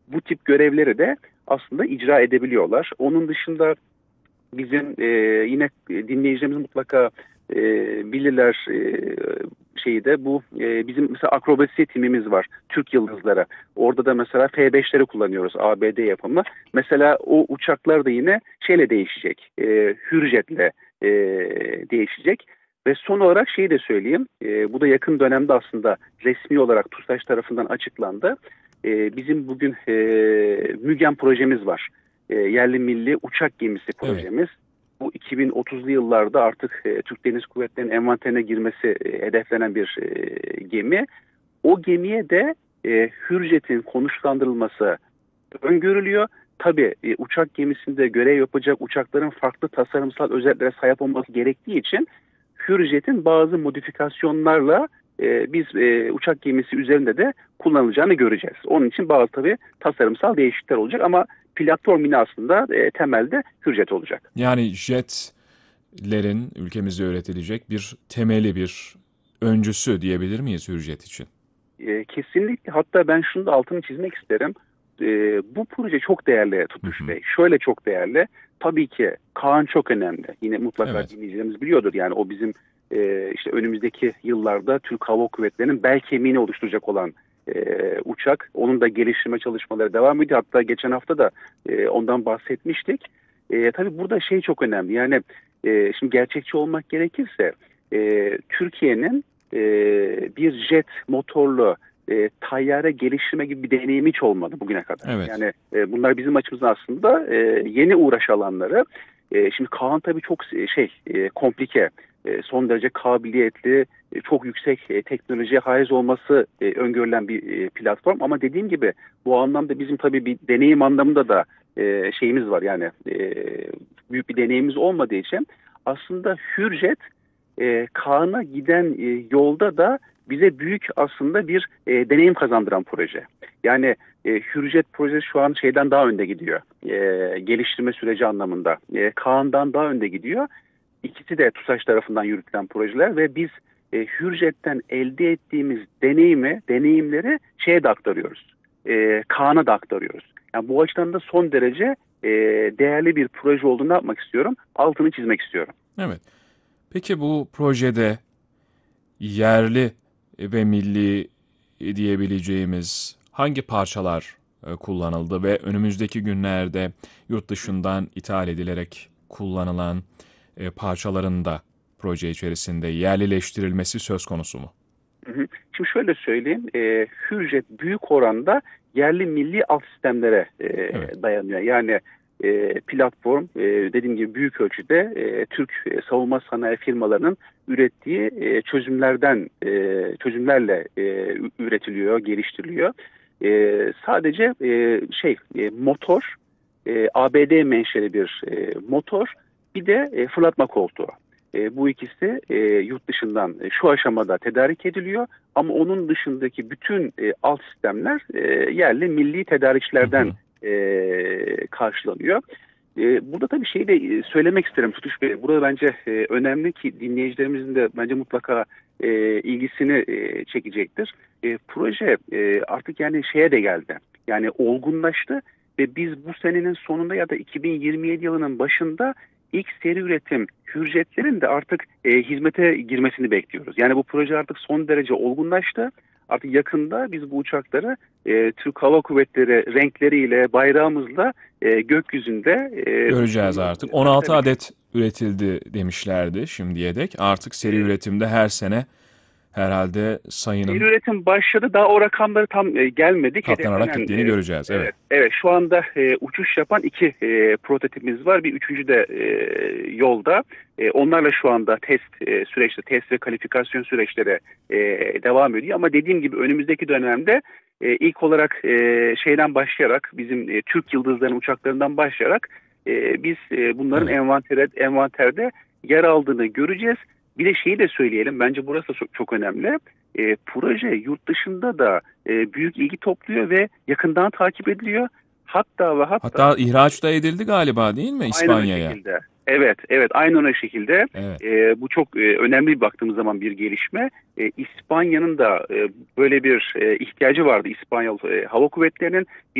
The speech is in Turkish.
bu tip görevleri de aslında icra edebiliyorlar. Onun dışında bizim yine dinleyicilerimiz mutlaka bilirler şeyi de bu bizim mesela akrobasi timimiz var. Türk Yıldızları. Orada da mesela F-5'leri kullanıyoruz. ABD yapımı. Mesela o uçaklar da yine şeyle değişecek. Hürjet'le değişecek. Ve son olarak şeyi de söyleyeyim. Bu da yakın dönemde aslında resmi olarak TUSAŞ tarafından açıklandı. Bizim bugün MÜGEN projemiz var. Yerli milli uçak gemisi Evet. projemiz. Bu 2030'lu yıllarda artık Türk Deniz Kuvvetleri'nin envanterine girmesi hedeflenen bir gemi. O gemiye de Hürjet'in konuşlandırılması öngörülüyor. Tabii uçak gemisinde görev yapacak uçakların farklı tasarımsal özelliklere sahip olması gerektiği için Hürjet'in bazı modifikasyonlarla biz uçak gemisi üzerinde de kullanılacağını göreceğiz. Onun için bazı tabii tasarımsal değişiklikler olacak ama platform yine aslında temelde Hürjet olacak. Yani jetlerin ülkemizde üretilecek bir temeli, bir öncüsü diyebilir miyiz Hürjet için? Kesinlikle, hatta ben şunu da altını çizmek isterim. Bu proje çok değerli Hı Tutuş hı. Bey. Şöyle çok değerli. Tabii ki Kaan çok önemli. Yine mutlaka Evet. dinleyicilerimiz biliyordur. Yani o bizim işte önümüzdeki yıllarda Türk Hava Kuvvetleri'nin bel kemiğini oluşturacak olan uçak. Onun da geliştirme çalışmaları devam ediyor. Hatta geçen hafta da ondan bahsetmiştik. Tabii burada şey çok önemli. Yani şimdi gerçekçi olmak gerekirse Türkiye'nin bir jet motorlu tayyare geliştirme gibi bir deneyimi hiç olmadı bugüne kadar. Evet. Yani bunlar bizim açımızdan aslında yeni uğraş alanları. Şimdi Kaan tabii çok komplike, son derece kabiliyetli, çok yüksek teknolojiye haiz olması öngörülen bir platform. Ama dediğim gibi bu anlamda bizim tabii bir deneyim anlamında da şeyimiz var. Yani büyük bir deneyimimiz olmadığı için aslında Hürjet Kaan'a giden yolda da bize büyük aslında bir deneyim kazandıran proje. Yani Hürjet projesi şu an şeyden daha önde gidiyor. Geliştirme süreci anlamında. Kaan'dan daha önde gidiyor. İkisi de TUSAŞ tarafından yürütülen projeler ve biz Hürjet'ten elde ettiğimiz deneyimleri şeye de aktarıyoruz. Kaan'a da aktarıyoruz. Yani bu açıdan da son derece değerli bir proje olduğunu yapmak istiyorum. Altını çizmek istiyorum. Evet. Peki bu projede yerli ve milli diyebileceğimiz hangi parçalar kullanıldı ve önümüzdeki günlerde yurt dışından ithal edilerek kullanılan parçaların da proje içerisinde yerlileştirilmesi söz konusu mu? Hı hı. Şimdi şöyle söyleyeyim, Hürjet büyük oranda yerli milli alt sistemlere Evet. dayanıyor. Yani platform dediğim gibi büyük ölçüde Türk savunma sanayi firmalarının ürettiği çözümlerle üretiliyor, geliştiriliyor. Sadece motor, ABD menşeli bir motor, bir de fırlatma koltuğu. Bu ikisi yurt dışından şu aşamada tedarik ediliyor ama onun dışındaki bütün alt sistemler yerli milli Hı tedarikçilerden hı. karşılanıyor. Burada tabii şeyi de söylemek isterim Tutuş Bey. Burada bence önemli ki dinleyicilerimizin de bence mutlaka ilgisini çekecektir. Proje artık yani şeye de geldi. Yani olgunlaştı ve biz bu senenin sonunda ya da 2027 yılının başında ilk seri üretim Hürjetlerin de artık hizmete girmesini bekliyoruz. Yani bu proje artık son derece olgunlaştı. Artık yakında biz bu uçakları Türk Hava Kuvvetleri renkleriyle, bayrağımızla gökyüzünde Göreceğiz uçuracağız. artık. Tabii 16 tabii. adet üretildi demişlerdi şimdiye dek. Artık seri E, üretimde her sene herhalde Seri sayının üretim başladı. Daha o rakamları tam gelmedik. katlanarak Hedeflenen gittiğini göreceğiz. Evet. evet şu anda uçuş yapan iki prototipimiz var. Bir üçüncü de yolda. Onlarla şu anda test ve kalifikasyon süreçleri devam ediyor. Ama dediğim gibi önümüzdeki dönemde ilk olarak şeyden başlayarak bizim Türk Yıldızları'nın uçaklarından başlayarak biz bunların Evet. envanterde yer aldığını göreceğiz. Bir de şeyi de söyleyelim. Bence burası da çok önemli. Proje yurt dışında da büyük ilgi topluyor ve yakından takip ediliyor. Hatta ve hatta Hatta ihraç da edildi galiba değil mi aynen o İspanya'ya? şekilde. Evet, evet, aynen o şekilde. Evet. Bu çok önemli bir baktığımız zaman bir gelişme. İspanya'nın da böyle bir ihtiyacı vardı İspanyol Hava Kuvvetleri'nin.